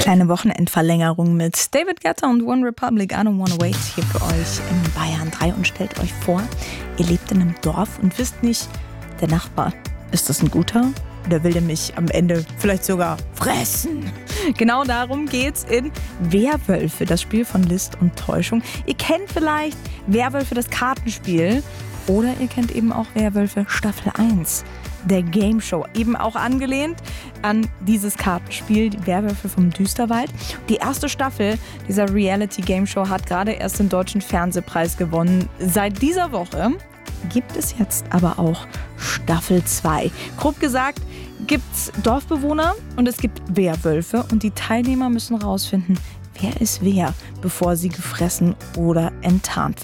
Kleine Wochenendverlängerung mit David Guetta und One Republic, I Don't Wanna Wait hier für euch in Bayern 3. Und stellt euch vor, ihr lebt in einem Dorf und wisst nicht, der Nachbar, ist das ein guter oder will der mich am Ende vielleicht sogar fressen? Genau darum geht's in Werwölfe, das Spiel von List und Täuschung. Ihr kennt vielleicht Werwölfe, das Kartenspiel, oder ihr kennt eben auch Werwölfe Staffel 1. Der Game Show, eben auch angelehnt an dieses Kartenspiel, die Werwölfe vom Düsterwald. Die erste Staffel dieser Reality Game Show hat gerade erst den Deutschen Fernsehpreis gewonnen. Seit dieser Woche gibt es jetzt aber auch Staffel 2. Grob gesagt gibt's Dorfbewohner und es gibt Werwölfe und die Teilnehmer müssen rausfinden, wer ist wer, bevor sie gefressen oder enttarnt werden.